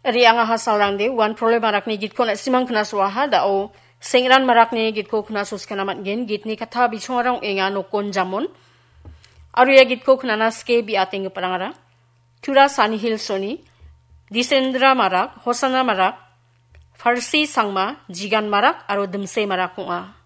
Ri anga hasal rang de wan problem marak ni git ko na simang kena suaha da o sengran marak ni git ko kena sus kena mat gen git ni kata bichong arang enga no kon jamon. Aru ya git ko kena naske bi ateng parangara. Tura sani hil soni. Disendra marak, hosana marak, farsi sangma, jigan marak, aru demse marak kunga.